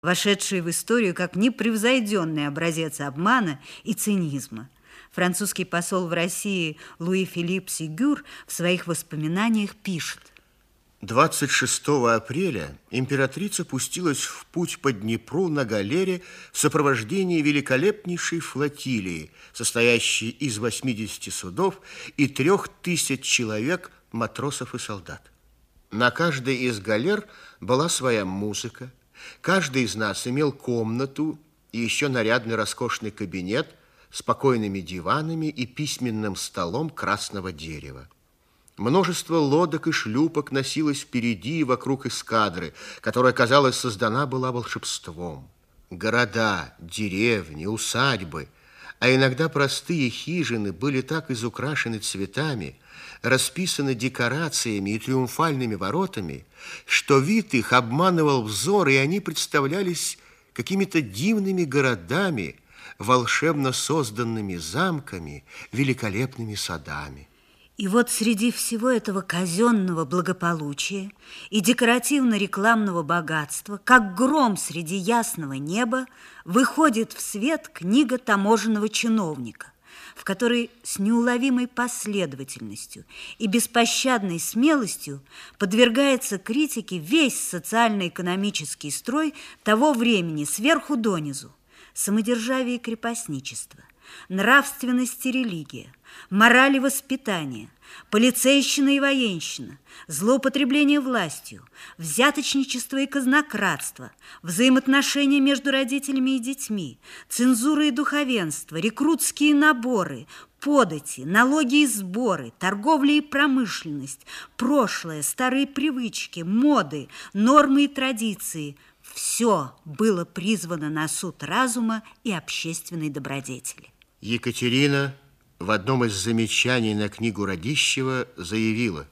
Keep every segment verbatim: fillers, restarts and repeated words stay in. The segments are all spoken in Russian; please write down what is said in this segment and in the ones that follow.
вошедшие в историю как непревзойденный образец обмана и цинизма. Французский посол в России Луи Филипп Сигюр в своих воспоминаниях пишет: двадцать шестого апреля императрица пустилась в путь по Днепру на галере в сопровождении великолепнейшей флотилии, состоящей из восьмидесяти судов и трех тысяч человек, матросов и солдат. На каждой из галер была своя музыка, каждый из нас имел комнату и еще нарядный роскошный кабинет с спокойными диванами и письменным столом красного дерева. Множество лодок и шлюпок носилось впереди и вокруг эскадры, которая, казалось, создана была волшебством. Города, деревни, усадьбы, а иногда простые хижины были так изукрашены цветами, расписаны декорациями и триумфальными воротами, что вид их обманывал взор, и они представлялись какими-то дивными городами, волшебно созданными замками, великолепными садами. И вот среди всего этого казенного благополучия и декоративно-рекламного богатства, как гром среди ясного неба, выходит в свет книга таможенного чиновника, в которой с неуловимой последовательностью и беспощадной смелостью подвергается критике весь социально-экономический строй того времени сверху донизу: самодержавие и крепостничество, нравственность и религия, мораль и воспитание, полицейщина и военщина, злоупотребление властью, взяточничество и казнократство, взаимоотношения между родителями и детьми, цензура и духовенство, рекрутские наборы, подати, налоги и сборы, торговля и промышленность, прошлое, старые привычки, моды, нормы и традиции – все было призвано на суд разума и общественной добродетели. Екатерина в одном из замечаний на книгу Радищева заявила: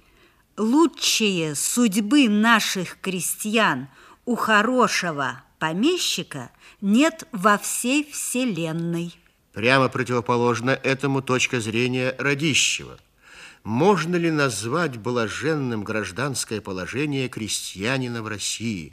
«Лучшие судьбы наших крестьян у хорошего помещика нет во всей вселенной». Прямо противоположна этому точка зрения Радищева. Можно ли назвать блаженным гражданское положение крестьянина в России?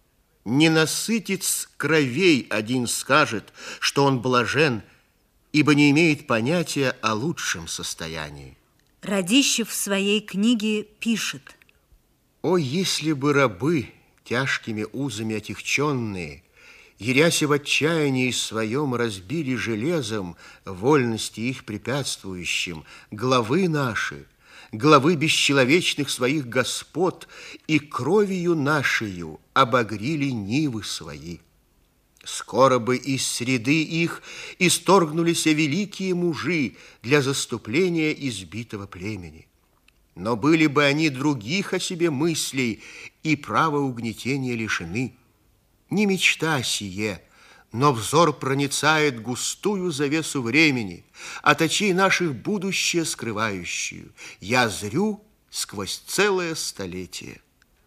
Не насытец кровей один скажет, что он блажен, ибо не имеет понятия о лучшем состоянии. Радищев в своей книге пишет: «О, если бы рабы, тяжкими узами отягченные, яряся в отчаянии своем, разбили железом вольности их препятствующим главы наши, главы бесчеловечных своих господ, и кровью нашею обогрили нивы свои. Скоро бы из среды их исторгнулись великие мужи для заступления избитого племени. Но были бы они других о себе мыслей и права угнетения лишены. Не мечта сие, но взор проницает густую завесу времени, от очей наших будущее скрывающую. Я зрю сквозь целое столетие».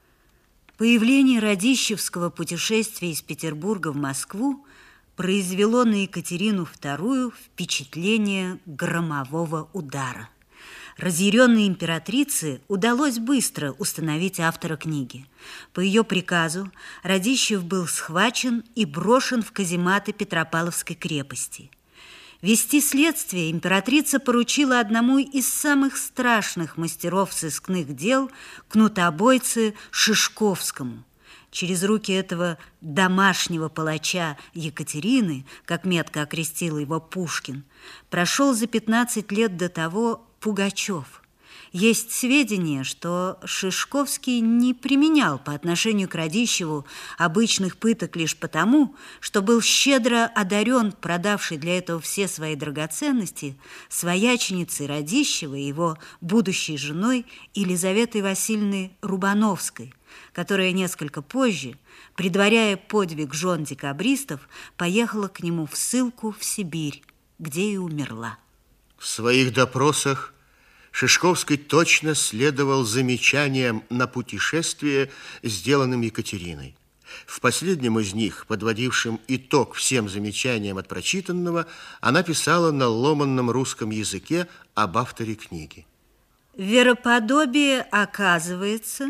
Появление радищевского путешествия из Петербурга в Москву произвело на Екатерину вторую впечатление громового удара. Разъяренной императрице удалось быстро установить автора книги. По ее приказу Радищев был схвачен и брошен в казематы Петропавловской крепости. Вести следствие императрица поручила одному из самых страшных мастеров сыскных дел, кнутобойце Шишковскому. Через руки этого домашнего палача Екатерины, как метко окрестил его Пушкин, прошел за пятнадцать лет до того Пугачев. Есть сведения, что Шишковский не применял по отношению к Радищеву обычных пыток лишь потому, что был щедро одарен, продавший для этого все свои драгоценности, свояченицей Радищева и его будущей женой Елизаветой Васильевной Рубановской, которая несколько позже, предваряя подвиг жен декабристов, поехала к нему в ссылку в Сибирь, где и умерла. В своих допросах Шишковский точно следовал замечаниям на путешествие, сделанным Екатериной. В последнем из них, подводившем итог всем замечаниям от прочитанного, она писала на ломанном русском языке об авторе книги: «Вероподобие оказывается,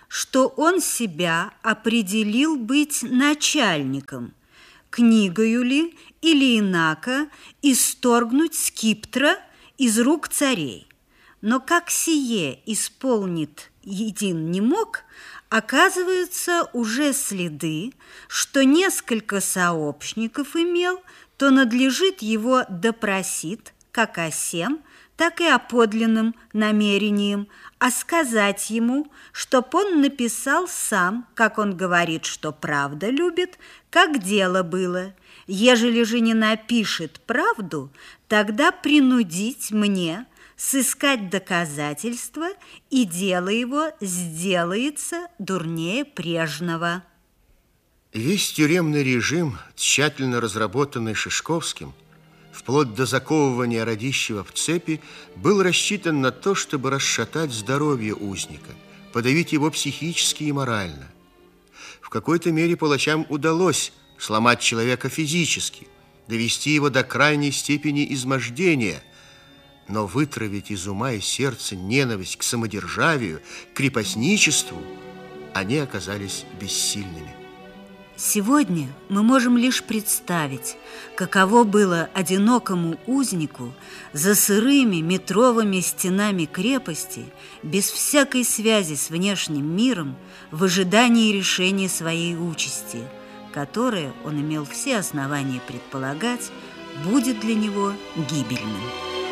что он себя определил быть начальником, книгою ли или инако исторгнуть скиптра из рук царей. Но как сие исполнит един не мог, оказываются уже следы, что несколько сообщников имел, то надлежит его допросит, как о сем, так и о подлинном намерением, а сказать ему, чтоб он написал сам, как он говорит, что правда любит, как дело было. Ежели же не напишет правду, тогда принудить мне сыскать доказательства, и дело его сделается дурнее прежнего. Весь тюремный режим, тщательно разработанный Шишковским, вплоть до заковывания Радищева в цепи, был рассчитан на то, чтобы расшатать здоровье узника, подавить его психически и морально. В какой-то мере палачам удалось сломать человека физически, довести его до крайней степени измождения, но вытравить из ума и сердца ненависть к самодержавию, к крепостничеству они оказались бессильными. Сегодня мы можем лишь представить, каково было одинокому узнику за сырыми метровыми стенами крепости, без всякой связи с внешним миром, в ожидании решения своей участи, которое, он имел все основания предполагать, будет для него гибельным.